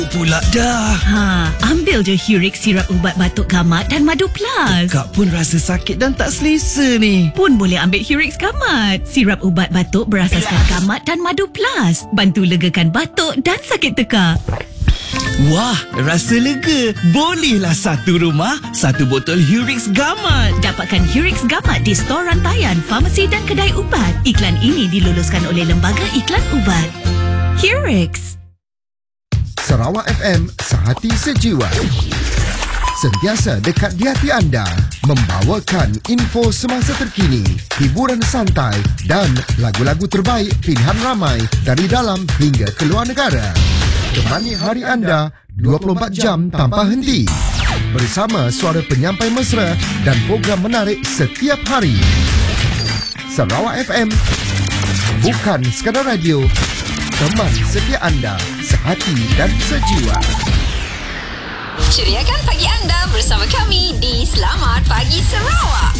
Pula dah. Ambil je Hurix sirap ubat batuk gamat dan madu plus. Kak pun rasa sakit dan tak selesa ni. Pun boleh ambil Hurix gamat. Sirap ubat batuk berasaskan gamat dan madu plus. Bantu legakan batuk dan sakit tekak. Wah, rasa lega. Bolehlah satu rumah, satu botol Hurix gamat. Dapatkan Hurix gamat di stor rantaian, farmasi dan kedai ubat. Iklan ini diluluskan oleh Lembaga Iklan Ubat. Hurix. Sarawak FM, sehati sejiwa. Sentiasa dekat di hati anda, membawakan info semasa terkini, hiburan santai dan lagu-lagu terbaik pilihan ramai dari dalam hingga keluar negara. Temani hari anda 24 jam tanpa henti. Bersama suara penyampai mesra dan program menarik setiap hari. Sarawak FM, bukan sekadar radio, teman setia anda, sehati dan sejiwa. Ceriakan pagi anda bersama kami di Selamat Pagi Sarawak.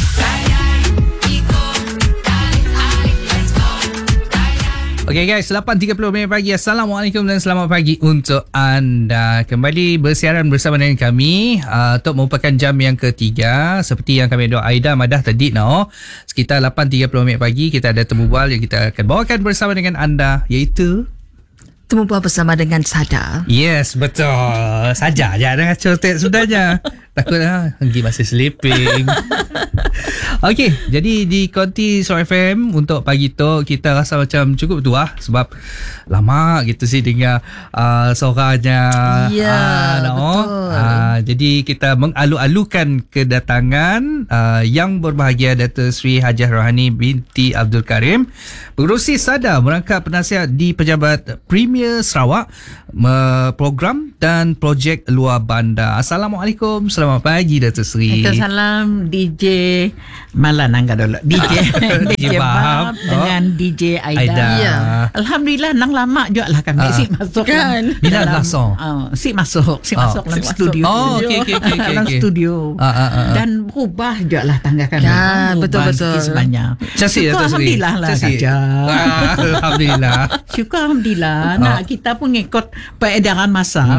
Okay guys, 8.30 minit pagi. Assalamualaikum dan selamat pagi untuk anda. Kembali bersiaran bersama dengan kami untuk merupakan jam yang ketiga. Seperti yang kami doa Aida Madah tadi sekitar 8.30 minit pagi kita ada temu bual yang kita akan bawakan bersama dengan anda, iaitu Temu bual bersama dengan Sada. yes, betul. Saja je dengan cotek sebenarnya. Takutlah Anggi masih sleeping. Okey, jadi di Konti Sarawak FM untuk pagi tu kita rasa macam cukup tua sebab lama gitu sih dengar suaranya. Ya, betul. Jadi kita mengalu-alukan kedatangan yang berbahagia Dato' Sri Hajah Rohani binti Abdul Karim, Pengerusi SADA, merangkap penasihat di Pejabat Premier Sarawak, program dan projek luar bandar. Assalamualaikum, selamat pagi Dato' Sri. Waalaikumsalam. DJ Malan angkat dulu. DJ Bab dengan DJ Aida. Ya. Alhamdulillah nang lama juga lah kami si masuk kan. Bila langsung. Si masuk dalam studio. Okey. Dalam studio. Dan berubah juga lah tangga kami. Ya, betul-betul. Sebanyak. Casi Dato' Sri. Alhamdulillah lah saja. Alhamdulillah. Syukur Alhamdulillah. Nak kita pun ngikut peredaran masa.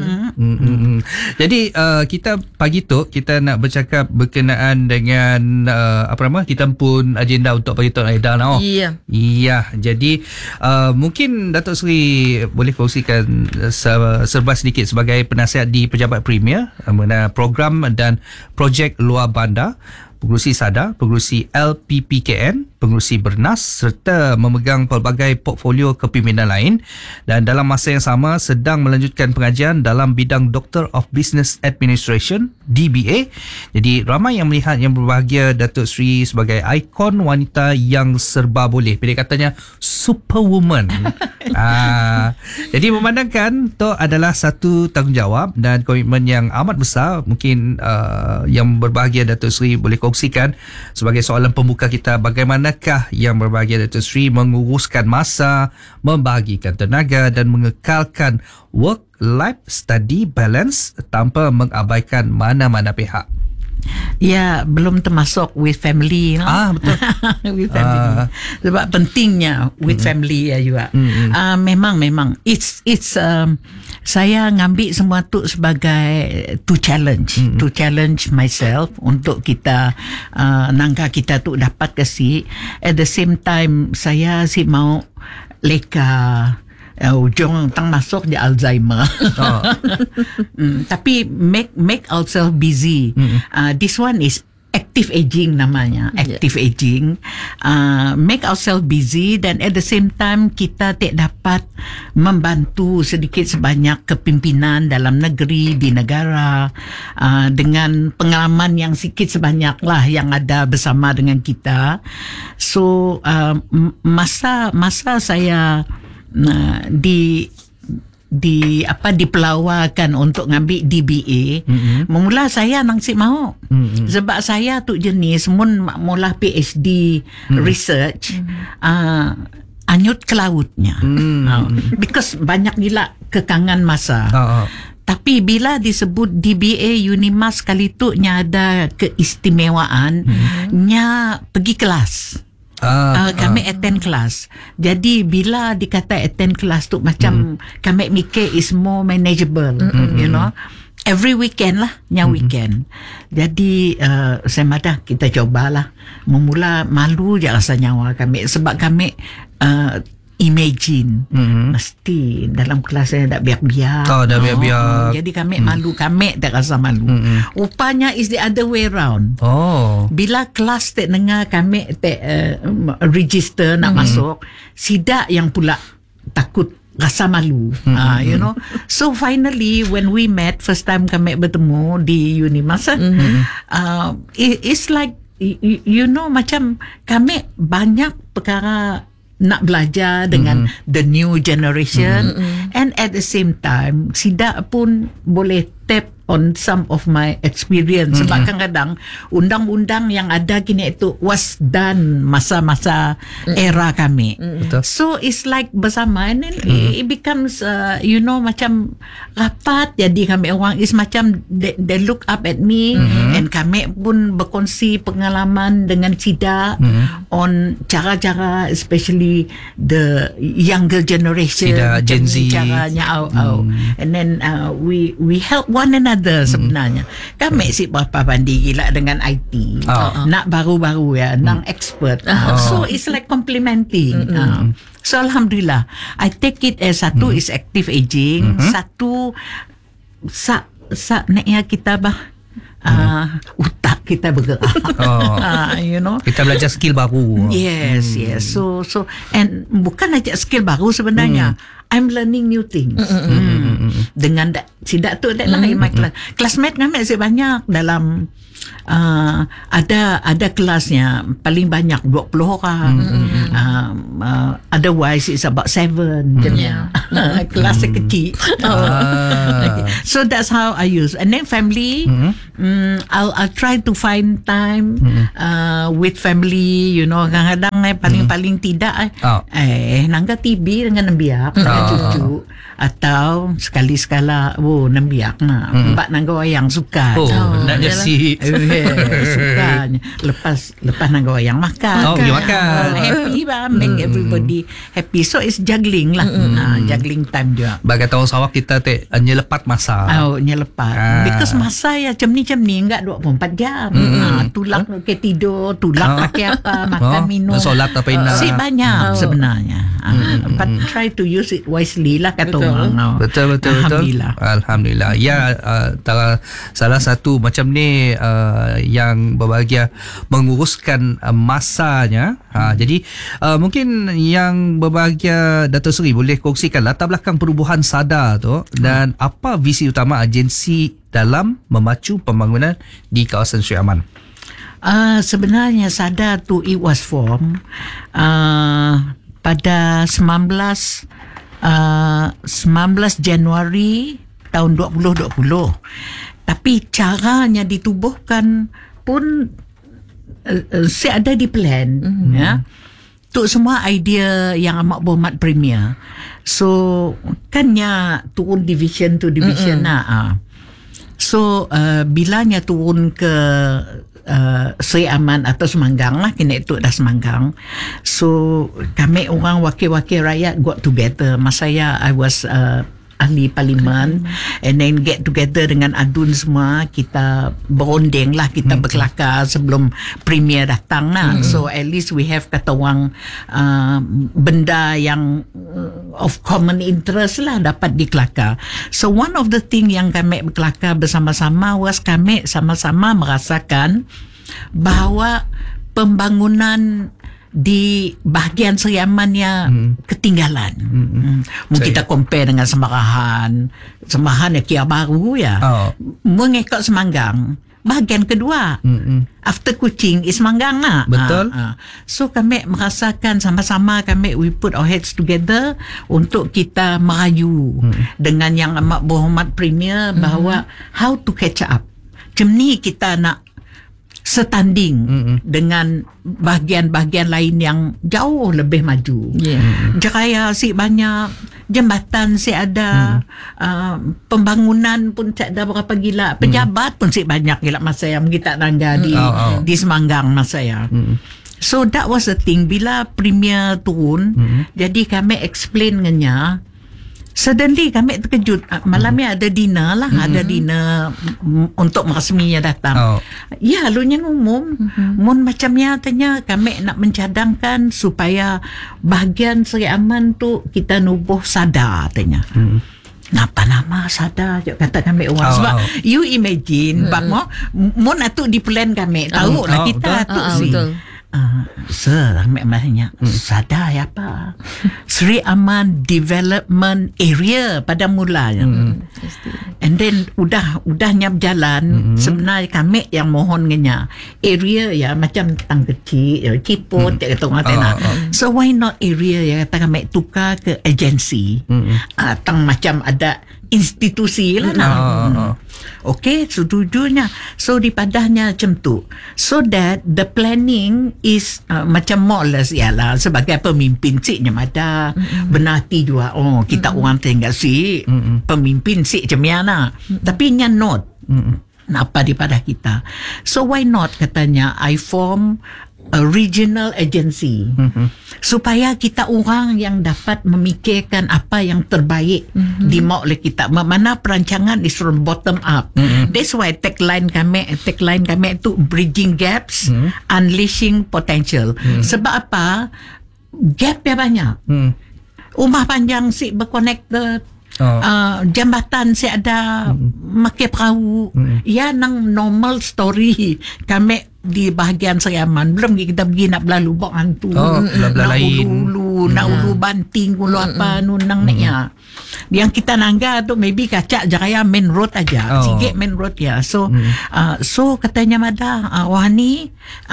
Jadi kita pagi tu kita nak bercakap berkenaan dengan kita pun agenda untuk pagi tu Aida Ya, jadi mungkin Dato' Sri boleh kongsikan serba sedikit sebagai penasihat di Pejabat Premier mengenai program dan projek luar bandar, Pengerusi SADA, Pengerusi LPPKN, Pengerusi Bernas serta memegang pelbagai portfolio kepimpinan lain, dan dalam masa yang sama sedang melanjutkan pengajian dalam bidang Doctor of Business Administration DBA. Jadi ramai yang melihat yang berbahagia Dato' Sri sebagai ikon wanita yang serba boleh. Pendek katanya superwoman. Jadi memandangkan itu adalah satu tanggungjawab dan komitmen yang amat besar. Mungkin yang berbahagia Dato' Sri boleh kongsikan sebagai soalan pembuka kita, bagaimanakah yang berbahagia Dato' Sri menguruskan masa, membahagikan tenaga dan mengekalkan work-life study balance tanpa mengabaikan mana-mana pihak. Ya, belum termasuk with family. Betul. With family. Sebab pentingnya with family ya juga. Memang it's saya ngambil semua tu sebagai to challenge myself untuk kita nangka kita tu dapat kasih. At the same time saya mau leka ujung tang masuk di Alzheimer. Tapi make ourselves busy. This one is active aging namanya. Active aging. Make ourselves busy dan at the same time kita dapat membantu sedikit sebanyak kepimpinan dalam negeri, di negara, dengan pengalaman yang sedikit sebanyak lah yang ada bersama dengan kita. So masa saya dipelawarkan untuk ngambil DBA, memula saya nangsip mau. Sebab saya tu jenis mula PhD research anyut ke lautnya. Because banyak gila kekangan masa. Tapi bila disebut DBA Unimas kali tu nya ada keistimewaan nya pergi kelas. Kami attend kelas. Jadi bila dikata attend kelas tu macam kami mikir is more manageable, you know. Every weekend lah, weekend. Jadi saya madah kita cobalah. Memula malu je rasa nyawa kami sebab kami imagine mesti dalam kelas saya dak biak-biak. Dah biak-biak. Jadi kami malu, kami tak rasa malu. Rupanya is the other way round. Bila kelas tak dengar kami tak register nak masuk, sidak yang pula takut rasa malu. You know. So finally when we met first time kami bertemu di Unimasa, it's like you know macam kami banyak perkara nak belajar dengan the new generation, and at the same time sidak pun boleh tap on some of my experience sebab kadang-kadang undang-undang yang ada kini itu was done masa-masa era kami. So it's like bersama, and then it becomes you know macam rapat. Jadi kami orang is macam they look up at me, and kami pun berkongsi pengalaman dengan Sida on cara-cara especially the younger generation, Sida Gen Z caranya and then we help one another sebenarnya. Kami si berapa pandi gila dengan IT. Nak baru-baru ya, nak expert. So it's like complementing. So alhamdulillah, I take it as satu is active aging, satu naknya kita utak kita bergerak. You know, kita belajar skill baru. Yes. So and bukan aja skill baru sebenarnya. I'm learning new things. Dengan sidak tu adalah my class. Classmate kami masih banyak dalam ada kelasnya paling banyak 20 orang. Otherwise it's about 7 jenis. Kelas kecil. Okay. So that's how I use. And then family, I'll try to find time with family, you know. Kadang-kadang paling tidak nangga TV dengan nembiak cucu, atau sekali-sekala nembiak empat nangga wayang suka. Nak jasi suka lepas nangga wayang makan. Happy bah, make everybody happy. So it's juggling lah. Juggling time juga. Bagi tahu sawak kita nyelepat masa. Nyelepat. Because masa ya macam ni enggak 24 jam. Tulak ke tidur, tulak pakai apa, makan minum. Solat apa ini? Si banyak sebenarnya. But try to use it wisely lah kata orang. Betul. Alhamdulillah. Ya, salah satu macam ni yang berbahagia menguruskan masanya. Jadi mungkin yang berbahagia Dato' Seri boleh kongsikan latar belakang perubuhan SADA tu dan apa visi utama agensi dalam memacu pembangunan di kawasan Sri Aman. Sebenarnya SADA tu it was formed pada 19 Januari tahun 2020. Tapi caranya ditubuhkan pun ada di plan. Ya. Tu semua idea yang amat berhormat Premier. So kannya turun division to division So bilanya turun ke Sri Aman atau Semanggang lah, kini itu dah Semanggang. So kami orang wakil-wakil rakyat got together. Masa I was ahli parlimen, and then get together dengan adun semua, kita berondeng lah, kita berkelakar sebelum Premier datang lah. So at least we have kata orang benda yang of common interest lah dapat dikelakar. So one of the thing yang kami berkelakar bersama-sama was kami sama-sama merasakan bahawa pembangunan di bahagian Sri Aman yang ketinggalan. Mungkin kita compare dengan Semarahan yang Kia Baru ya. Mengikut Semanggang, bahagian kedua after Kuching is Semanggang lah. Betul. So kami merasakan sama-sama, we put our heads together untuk kita merayu dengan yang amat berhormat Premier bahawa how to catch up. Macam ni kita nak setanding dengan bahagian-bahagian lain yang jauh lebih maju. Jaya si banyak, jambatan si ada, pembangunan pun si ada berapa gila, pejabat pun si banyak gila masa yang kita nangga di Semanggang masa ya. So that was the thing. Bila premier turun, jadi kami explain dengannya. Suddenly kami terkejut. Malamnya ada dinner lah. Ada dinner untuk rasminya datang. Ya, lunya umum. Mun macamnya tanya kami nak mencadangkan supaya bahagian Seri Aman tu kita nubuh sadar tanya. Napa nama sadar kata kami orang sebab you imagine mun atuk di plan kami tahu lah kita atuk sih. Sir, maknanya sadar apa? Seri Aman Development Area pada mulanya. And then udah nyap jalan. Sebenarnya kami yang mohonnya area ya macam tang kecil, ciput kata orang tena. So why not area ya kata kami tukar ke agensi. Tang macam ada institusi lah Okey, setujunya. So di padahnya macam tu. So that the planning is macam more or less ialah sebagai pemimpin siknya ada benarti juga. Oh, kita orang tinggal si pemimpin sik macam mana. Tapi nya not. Apa di pada kita. So why not katanya I form a regional agency supaya kita orang yang dapat memikirkan apa yang terbaik di oleh kita. Mana perancangan is from bottom up. That's why tagline kami itu bridging gaps, unleashing potential. Sebab apa? Gap ya banyak. Rumah panjang si berconnected. Jambatan si ada makai perahu. Ya nang normal story kami di bahagian Seri Aman belum kita pergi nak berlalu bok hantu nak ulu banting ulu apa nang ya yang kita nangga tu maybe kacak Jaya main road aja sikit main road ya so katanya mada wahani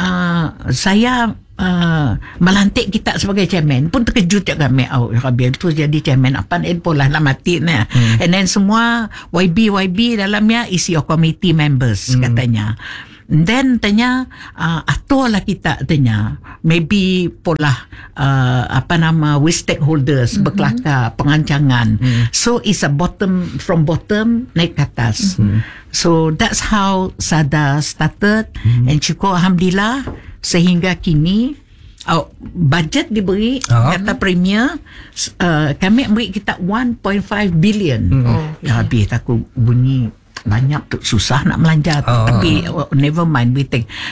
saya melantik kita sebagai chairman pun terkejut je kami biar tu jadi chairman apa pola lah mati ni and then semua YB dalamnya is your committee members katanya. Then tanya atau lah kita tanya maybe pola with stakeholders berkelakar perancangan so it's a from bottom naik ke atas so that's how SADA started and syukur Alhamdulillah sehingga kini budget diberi kata premier kami beri kita 1.5 billion ya habis aku bunyi banyak tu susah nak melanja tapi never mind we take